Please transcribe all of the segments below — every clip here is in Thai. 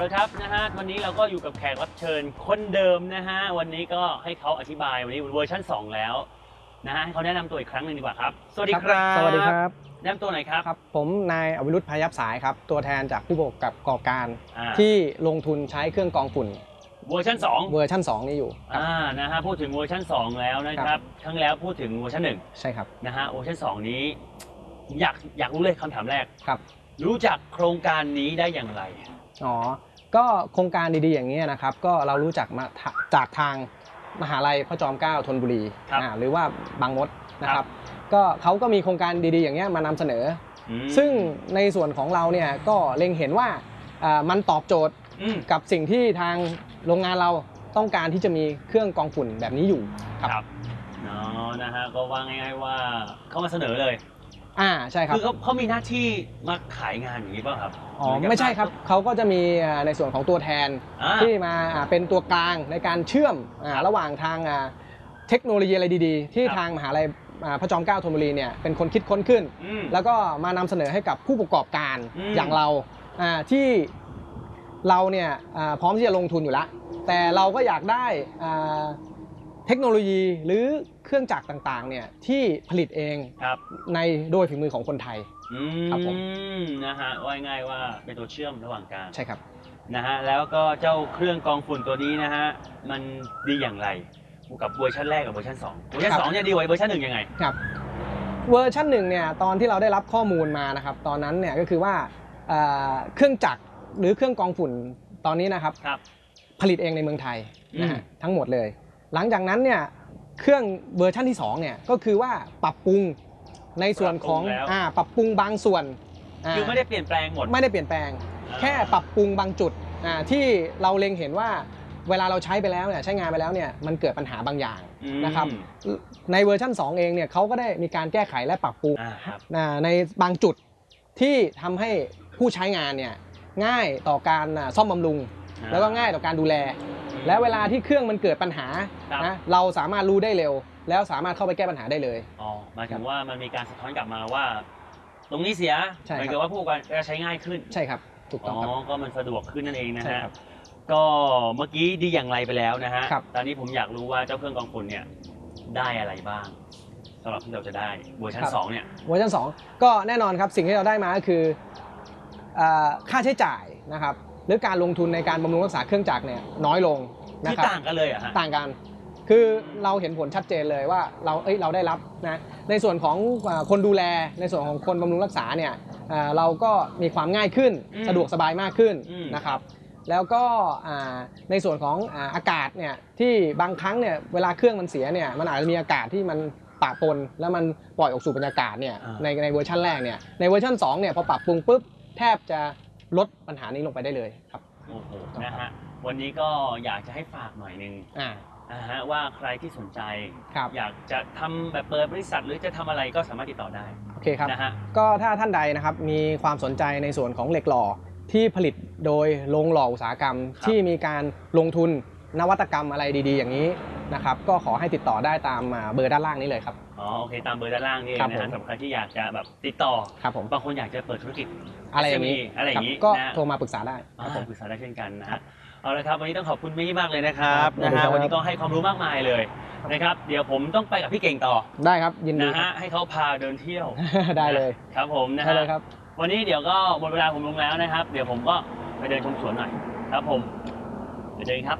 ละครับนะฮะวันนี้เราก็อยู่กับแขกรับเชิญคนเดิมนะฮะวันนี้ก็ให้เขาอธิบายวันนี้เวอร์ชัน2แล้วนะฮะให้เขาแนะนำตัวอีกครั้งหนึ่งดีกว่าครับสวัสดีครับสวัสดีครับแนะนำตัวหน่อยครับครับผมนายอวิรุธพายัพสายครับตัวแทนจากผู้ประกอบการที่ลงทุนใช้เครื่องกรองฝุ่นเวอร์ชัน 2นี้อยู่นะฮะพูดถึงเวอร์ชัน2แล้วนะครับครั้งแล้วพูดถึงเวอร์ชัน1ใช่ครับนะฮะเวอร์ชัน2นี้อยากรู้เลยคำถามแรกครับรู้จักโครงการนี้ได้อย่างไรก็โครงการดีๆอย่างนี้นะครับก็เรารู้จักมาจากทางมหาลัยพระจอมเกล้าธนบุรีหรือว่าบางมดนะครับก็เขาก็มีโครงการดีๆอย่างนี้มานำเสนอซึ่งในส่วนของเราเนี่ยก็เล็งเห็นว่ามันตอบโจทย์กับสิ่งที่ทางโรงงานเราต้องการที่จะมีเครื่องกรองฝุ่นแบบนี้อยู่ครับนะฮะก็ว่าง่ายๆว่าเขามาเสนอเลยใช่ครับคือเขามีหน้าที่มาขายงานอย่างนี้ป่ะครับไม่ใช่ครับเขาก็จะมีในส่วนของตัวแทนที่มาเป็นตัวกลางในการเชื่อมระหว่างทางเทคโนโลยีอะไรดีๆที่ทางมหาลัยพระจอมเกล้าธนบุรีเนี่ยเป็นคนคิดค้นขึ้นแล้วก็มานำเสนอให้กับผู้ประกอบการอย่างเราที่เราเนี่ยพร้อมที่จะลงทุนอยู่แล้วแต่เราก็อยากได้เทคโนโลยีหรือเครื่องจักรต่างๆเนี่ยที่ผลิตเองโดยฝีมือของคนไทยครับผมนะฮะว่าง่ายว่าเป็นตัวเชื่อมระหว่างกันใช่ครับนะฮะแล้วก็เจ้าเครื่องกรองฝุ่นตัวนี้นะฮะมันดีอย่างไรกับเวอร์ชันแรกกับเวอร์ชัน2เวอร์ชัน2เนี่ยดีกว่าเวอร์ชัน1ยังไงครับเวอร์ชัน1เนี่ยตอนที่เราได้รับข้อมูลมานะครับตอนนั้นเนี่ยก็คือว่าเครื่องจักรหรือเครื่องกรองฝุ่นตอนนี้นะครับผลิตเองในเมืองไทยนะฮะทั้งหมดเลยหลังจากนั้นเนี่ยเครื่องเวอร์ชันที่2เนี่ยก็คือว่าปรับปรุงในส่วนของปรับปรุงบางส่วนคือไม่ได้เปลี่ยนแปลงหมดไม่ได้เปลี่ยนแปลงแค่ปรับปรุงบางจุดที่เราเล็งเห็นว่าเวลาเราใช้ไปแล้วเนี่ยใช้งานไปแล้วเนี่ยมันเกิดปัญหาบางอย่างนะครับในเวอร์ชัน2เองเนี่ยเขาก็ได้มีการแก้ไขและปรับปรุงในบางจุดที่ทำให้ผู้ใช้งานเนี่ยง่ายต่อการซ่อมบำรุงแล้วก็ง่ายต่อการดูแลและเวลาที่เครื่องมันเกิดปัญหาเราสามารถรู้ได้เร็วแล้วสามารถเข้าไปแก้ปัญหาได้เลยหมายถึงว่ามันมีการสะท้อนกลับมาว่าตรงนี้เสียหมายถึงว่าผู้ประกอบการจะใช้ง่ายขึ้นใช่ครับถูกต้องครับก็มันสะดวกขึ้นนั่นเองนะฮะก็เมื่อกี้ดีอย่างไรไปแล้วนะฮะตอนนี้ผมอยากรู้ว่าเจ้าเครื่องกรองฝุ่นเนี่ยได้อะไรบ้างสำหรับที่เราจะได้เวอร์ชัน2เนี่ยเวอร์ชัน2ก็แน่นอนครับสิ่งที่เราได้มาก็คือค่าใช้จ่ายนะครับหรือการลงทุนในการบำรุงรักษาเครื่องจักรเนี่ยน้อยลงนะครับต่างกันเลยอ่ะต่างกันคือเราเห็นผลชัดเจนเลยว่าเราได้รับนะในส่วนของคนดูแลในส่วนของคนบำรุงรักษาเนี่ยเราก็มีความง่ายขึ้นสะดวกสบายมากขึ้นนะครับแล้วก็ในส่วนของอากาศเนี่ยที่บางครั้งเนี่ยเวลาเครื่องมันเสียเนี่ยมันอาจจะมีอากาศที่มันปะปนแล้วมันปล่อยออกสู่บรรยากาศเนี่ยในเวอร์ชันแรกเนี่ยในเวอร์ชัน2เนี่ยพอปรับปรุงปุ๊บแทบจะลดปัญหานี้ลงไปได้เลยครับโอ้โหนะฮะวันนี้ก็อยากจะให้ฝากหน่อยนึงว่าใครที่สนใจอยากจะทำแบบเปิดบริษัทหรือจะทำอะไรก็สามารถติดต่อได้โอเคครับก็ถ้าท่านใดนะครับมีความสนใจในส่วนของเหล็กหล่อที่ผลิตโดยโรงหล่ออุตสาหกรรมที่มีการลงทุนนวัตกรรมอะไรดีๆอย่างนี้นะครับก็ขอให้ติดต่อได้ตามเบอร์ด้านล่างนี้เลยครับโอเคตามเบอร์ด้านล่างนี่นะฮะสำหรับใครที่อยากจะแบบติดต่อครับผมบางคนอยากจะเปิดธุรกิจอะไรอย่างนี้ก็โทรมาปรึกษาได้ปรึกษาได้เช่นกันนะฮะเอาละครับวันนี้ต้องขอบคุณมี่มากเลยนะครับวันนี้ก็ให้ความรู้มากมายเลยนะครับเดี๋ยวผมต้องไปกับพี่เก่งต่อได้ครับยินดีนะฮะให้เขาพาเดินเที่ยวได้เลยครับผมนะฮะวันนี้เดี๋ยวก็หมดเวลาผมลงแล้วนะครับเดี๋ยวผมก็ไปเดินชมสวนหน่อยครับผมเดี๋ยวเจอกันครับ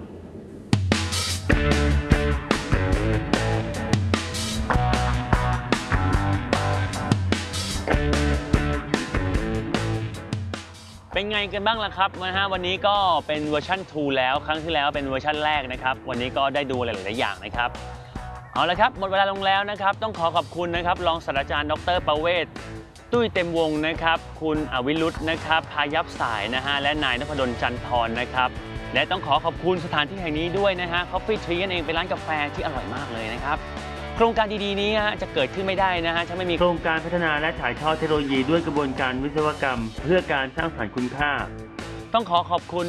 เป็นไงกันบ้างล่ะครับวันนี้ก็เป็นเวอร์ชัน2แล้วครั้งที่แล้วเป็นเวอร์ชันแรกนะครับวันนี้ก็ได้ดูหลายๆอย่างนะครับเอาละครับหมดเวลาลงแล้วนะครับต้องขอบคุณนะครับรองศาสตราจารย์ดร.ประเวศตุ้ยเต็มวงนะครับคุณอวิรุธนะครับพายัพสายและนายนพดลจันทรนะครับและต้องขอบคุณสถานที่แห่งนี้ด้วยCoffee Tree นั่นเองเป็นร้านกาแฟที่อร่อยมากเลยนะครับโครงการดีๆนี้จะเกิดขึ้นไม่ได้ถ้าไม่มีโครงการพัฒนาและถ่ายทอดเทคโนโลยีด้วยกระบวนการวิศวกรรมเพื่อการสร้างสรรค์คุณค่าต้องขอบคุณ